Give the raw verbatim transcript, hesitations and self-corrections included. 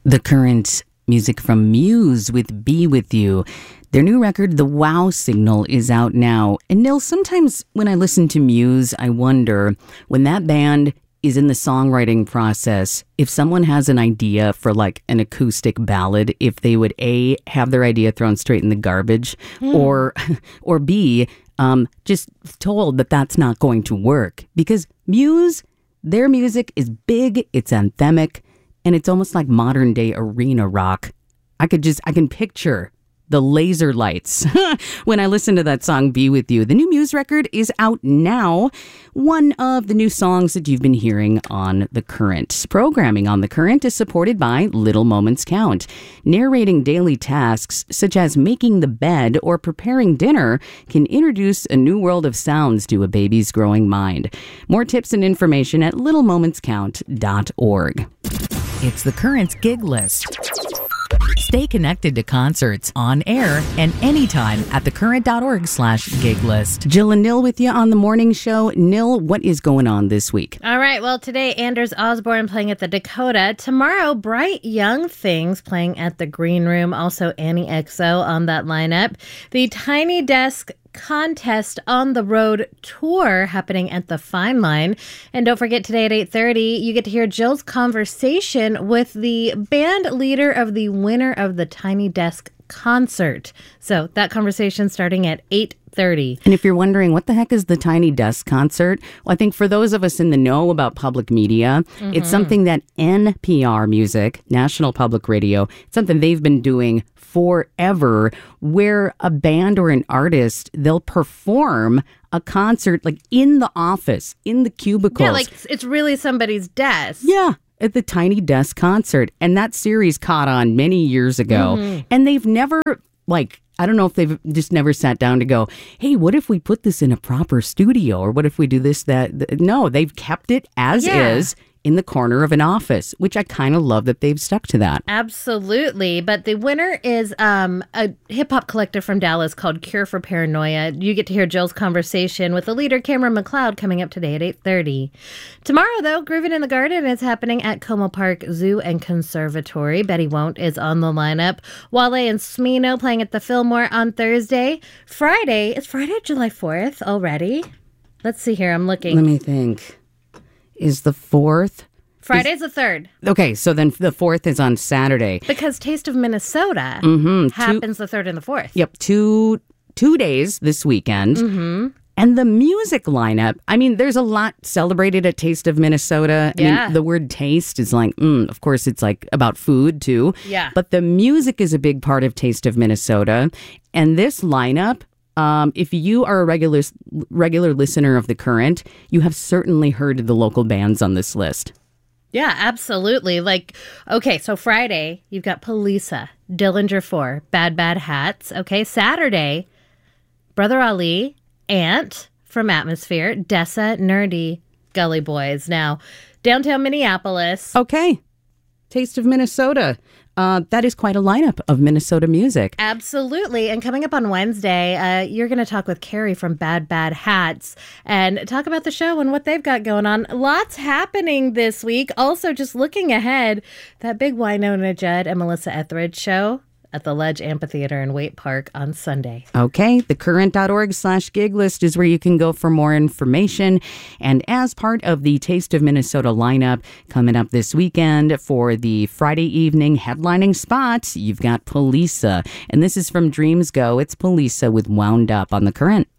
The Current, music from Muse with Be With You. Their new record, The Wow Signal, is out now. And Nil, sometimes when I listen to Muse, I wonder, when that band is in the songwriting process, if someone has an idea for like an acoustic ballad, if they would A, have their idea thrown straight in the garbage, mm. or or B, um, just told that that's not going to work. Because Muse, their music is big, it's anthemic, and it's almost like modern day arena rock. I could just, I can picture the laser lights when I listen to that song, Be With You. The new Muse record is out now. One of the new songs that you've been hearing on The Current. Programming on The Current is supported by Little Moments Count. Narrating daily tasks such as making the bed or preparing dinner can introduce a new world of sounds to a baby's growing mind. More tips and information at little moments count dot org. It's The Current's gig list. Stay connected to concerts on air and anytime at thecurrent.org slash gig list. Jill and Nil with you on the morning show. Nil, what is going on this week? All right. Well, today, Anders Osborne playing at the Dakota. Tomorrow, Bright Young Things playing at the Green Room. Also, Annie X O on that lineup. The Tiny Desk Contest on the Road tour happening at the Fine Line. And don't forget, today at eight thirty, you get to hear Jill's conversation with the band leader of the winner of the Tiny Desk concert. So that conversation starting at eight thirty. And if you're wondering, what the heck is the Tiny Desk concert? Well, I think for those of us in the know about public media, mm-hmm. it's something that N P R Music, National Public Radio, it's something they've been doing forever, where a band or an artist, they'll perform a concert like in the office, in the cubicles. Yeah, like it's really somebody's desk. Yeah. At the Tiny Desk concert. And that series caught on many years ago. Mm-hmm. And they've never, like, I don't know if they've just never sat down to go, hey, what if we put this in a proper studio? Or what if we do this, that? No, they've kept it as yeah. is in the corner of an office, which I kind of love that they've stuck to that. Absolutely. But the winner is um, a hip-hop collective from Dallas called Cure for Paranoia. You get to hear Jill's conversation with the leader, Cameron McLeod, coming up today at eight thirty. Tomorrow, though, Groovin' in the Garden is happening at Como Park Zoo and Conservatory. Betty Won't is on the lineup. Wale and Smino playing at the Fillmore on Thursday. Friday, it's Friday, July fourth already. Let's see here. I'm looking. Let me think. Is the fourth? Friday's the third. Okay, so then the fourth is on Saturday. Because Taste of Minnesota mm-hmm. happens two, the third and the fourth. Yep, two two days this weekend. Mm-hmm. And the music lineup, I mean, there's a lot celebrated at Taste of Minnesota. I yeah. mean, the word taste is like, mm, of course, it's like about food too. Yeah. But the music is a big part of Taste of Minnesota. And this lineup, Um, if you are a regular regular listener of The Current, you have certainly heard of the local bands on this list. Yeah, absolutely. Like, okay, so Friday, you've got Polisa, Dillinger four, Bad Bad Hats. Okay, Saturday, Brother Ali, Ant from Atmosphere, Dessa, Nerdy, Gully Boys. Now, downtown Minneapolis. Okay, Taste of Minnesota. Uh, that is quite a lineup of Minnesota music. Absolutely. And coming up on Wednesday, uh, you're going to talk with Carrie from Bad Bad Hats and talk about the show and what they've got going on. Lots happening this week. Also, just looking ahead, that big Wynonna Judd and Melissa Etheridge show at the Ledge Amphitheater in Waite Park on Sunday. Okay, thecurrent.org slash gig list is where you can go for more information. And as part of the Taste of Minnesota lineup coming up this weekend for the Friday evening headlining spots, you've got Polisa. And this is from Dreams Go. It's Polisa with Wound Up on The Current.